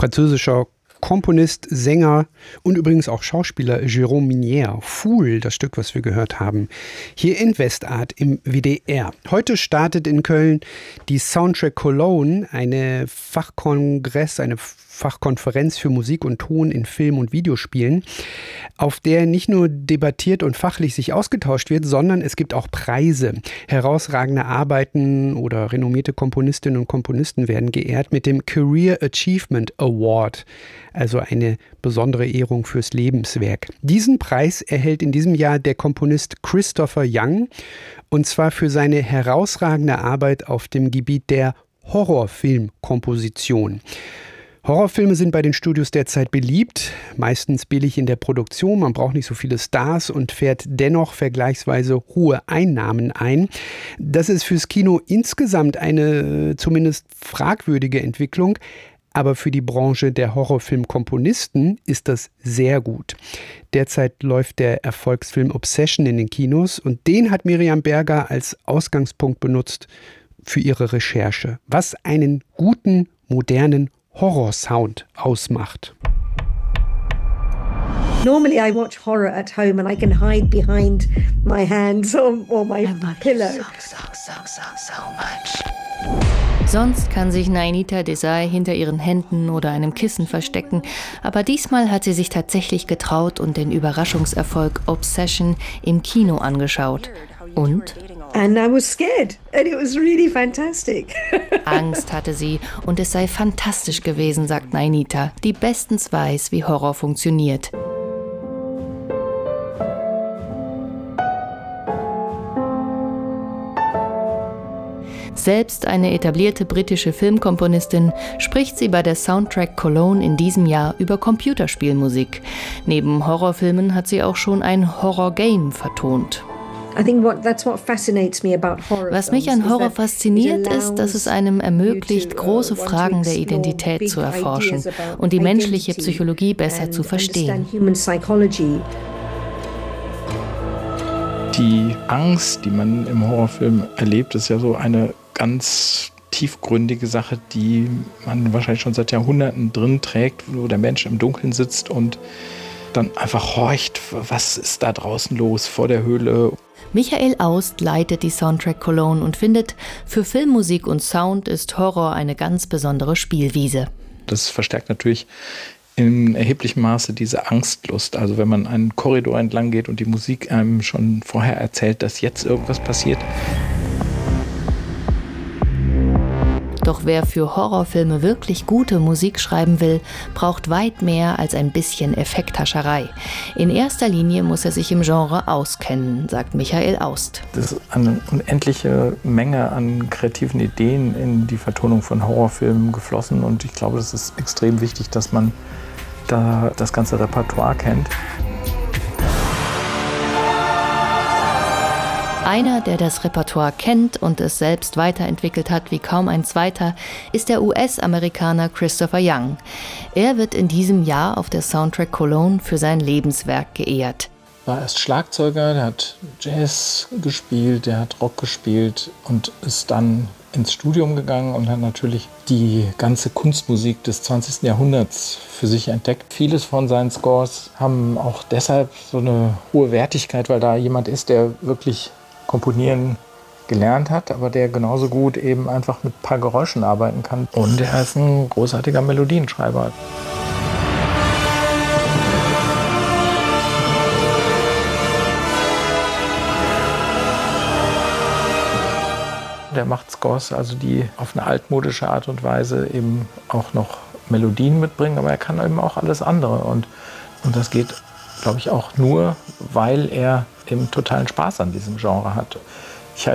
französischer Komponist, Sänger und übrigens auch Schauspieler Jérôme Minière. Fool, das Stück, was wir gehört haben, hier in Westart im WDR. Heute startet in Köln die Soundtrack Cologne, eine Fachkonferenz für Musik und Ton in Film- und Videospielen, auf der nicht nur debattiert und fachlich sich ausgetauscht wird, sondern es gibt auch Preise. Herausragende Arbeiten oder renommierte Komponistinnen und Komponisten werden geehrt mit dem Career Achievement Award, also eine besondere Ehrung fürs Lebenswerk. Diesen Preis erhält in diesem Jahr der Komponist Christopher Young, und zwar für seine herausragende Arbeit auf dem Gebiet der Horrorfilmkomposition. Horrorfilme sind bei den Studios derzeit beliebt, meistens billig in der Produktion, man braucht nicht so viele Stars und fährt dennoch vergleichsweise hohe Einnahmen ein. Das ist fürs Kino insgesamt eine zumindest fragwürdige Entwicklung, aber für die Branche der Horrorfilmkomponisten ist das sehr gut. Derzeit läuft der Erfolgsfilm Obsession in den Kinos und den hat Miriam Berger als Ausgangspunkt benutzt für ihre Recherche, was einen guten, modernen Horror-Sound ausmacht. Normally I watch horror at home and I can hide behind my hands or my pillow. So much. Sonst kann sich Nainita Desai hinter ihren Händen oder einem Kissen verstecken, aber diesmal hat sie sich tatsächlich getraut und den Überraschungserfolg Obsession im Kino angeschaut. Und? And I was scared and it was really fantastic. Angst hatte sie und es sei fantastisch gewesen, sagt Nainita, die bestens weiß, wie Horror funktioniert. Selbst eine etablierte britische Filmkomponistin spricht sie bei der Soundtrack Cologne in diesem Jahr über Computerspielmusik. Neben Horrorfilmen hat sie auch schon ein Horrorgame vertont. Was mich an Horror fasziniert, ist, dass es einem ermöglicht, große Fragen der Identität zu erforschen und die menschliche Psychologie besser zu verstehen. Die Angst, die man im Horrorfilm erlebt, ist ja so eine ganz tiefgründige Sache, die man wahrscheinlich schon seit Jahrhunderten drin trägt, wo der Mensch im Dunkeln sitzt und dann einfach horcht, was ist da draußen los vor der Höhle. Michael Aust leitet die Soundtrack Cologne und findet, für Filmmusik und Sound ist Horror eine ganz besondere Spielwiese. Das verstärkt natürlich in erheblichem Maße diese Angstlust. Also wenn man einen Korridor entlang geht und die Musik einem schon vorher erzählt, dass jetzt irgendwas passiert. Doch wer für Horrorfilme wirklich gute Musik schreiben will, braucht weit mehr als ein bisschen Effekthascherei. In erster Linie muss er sich im Genre auskennen, sagt Michael Aust. Es ist eine unendliche Menge an kreativen Ideen in die Vertonung von Horrorfilmen geflossen und ich glaube, es ist extrem wichtig, dass man da das ganze Repertoire kennt. Einer, der das Repertoire kennt und es selbst weiterentwickelt hat wie kaum ein zweiter, ist der US-Amerikaner Christopher Young. Er wird in diesem Jahr auf der Soundtrack Cologne für sein Lebenswerk geehrt. Er war erst Schlagzeuger, der hat Jazz gespielt, der hat Rock gespielt und ist dann ins Studium gegangen und hat natürlich die ganze Kunstmusik des 20. Jahrhunderts für sich entdeckt. Vieles von seinen Scores haben auch deshalb so eine hohe Wertigkeit, weil da jemand ist, der wirklich komponieren gelernt hat, aber der genauso gut eben einfach mit ein paar Geräuschen arbeiten kann. Und er ist ein großartiger Melodienschreiber. Der macht Scores, also die auf eine altmodische Art und Weise eben auch noch Melodien mitbringen, aber er kann eben auch alles andere. Und das geht, glaube ich, auch nur, weil er eben totalen Spaß an diesem Genre hat.